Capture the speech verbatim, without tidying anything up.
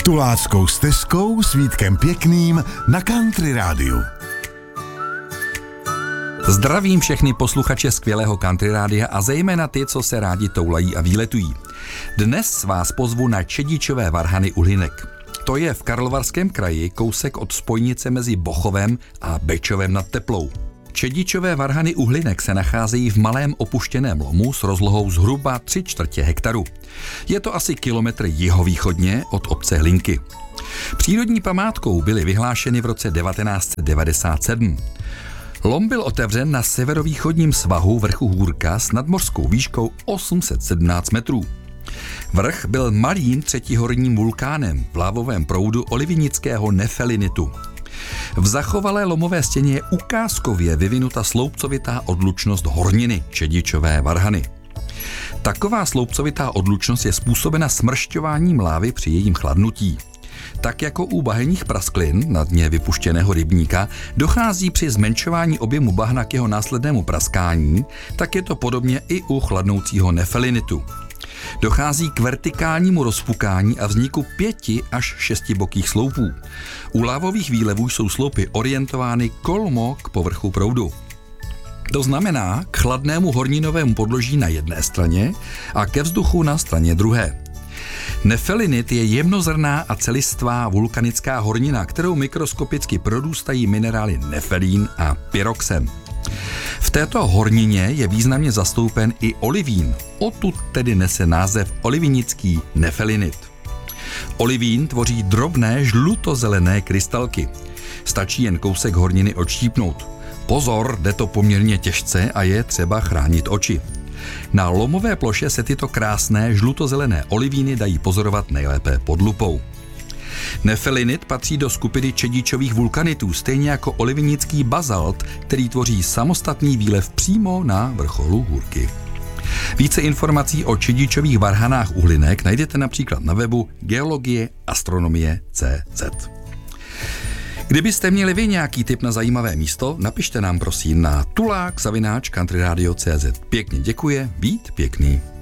Tuláckou stezkou s Vítkem Pěkným na Country Rádiu. Zdravím všechny posluchače skvělého Country Rádia a zejména ty, co se rádi toulají a výletují. Dnes vás pozvu na Čedičové varhany u Hlinek. To je v Karlovarském kraji kousek od spojnice mezi Bochovem a Bečovem nad Teplou. Čedičové varhany u Hlinek se nacházejí v malém opuštěném lomu s rozlohou zhruba tři čtvrtě hektaru. Je to asi kilometr jihovýchodně od obce Hlinky. Přírodní památkou byly vyhlášeny v roce devatenáct set devadesát sedm. Lom byl otevřen na severovýchodním svahu vrchu Hůrka s nadmořskou výškou osm set sedmnáct metrů. Vrch byl malým třetihorním vulkánem v lávovém proudu olivinického nefelinitu. V zachovalé lomové stěně je ukázkově vyvinuta sloupcovitá odlučnost horniny Čedičové varhany. Taková sloupcovitá odlučnost je způsobena smršťováním lávy při jejím chladnutí. Tak jako u bahenních prasklin na dně vypuštěného rybníka dochází při zmenšování objemu bahna k jeho následnému praskání, tak je to podobně i u chladnoucího nefelinitu. Dochází k vertikálnímu rozpukání a vzniku pěti až šesti bokých sloupů. U lávových výlevů jsou sloupy orientovány kolmo k povrchu proudu. To znamená k chladnému horninovému podloží na jedné straně a ke vzduchu na straně druhé. Nefelinit je jemnozrnná a celistvá vulkanická hornina, kterou mikroskopicky prorůstají minerály nefelín a pyroxen. V této hornině je významně zastoupen i olivín, odtud tedy nese název olivinický nefelinit. Olivín tvoří drobné žlutozelené krystalky. Stačí jen kousek horniny odštípnout. Pozor, jde to poměrně těžce a je třeba chránit oči. Na lomové ploše se tyto krásné žlutozelené olivíny dají pozorovat nejlépe pod lupou. Nefelinit patří do skupiny čedičových vulkanitů, stejně jako olivinický bazalt, který tvoří samostatný výlev přímo na vrcholu Hůrky. Více informací o čedičových varhanách u Hlinek najdete například na webu geologie astronomie tečka cé zet. Kdybyste měli vy nějaký tip na zajímavé místo, napište nám prosím na tulák zavináč countryradio tečka cé zet. Pěkně děkuje, Vít Pěkný.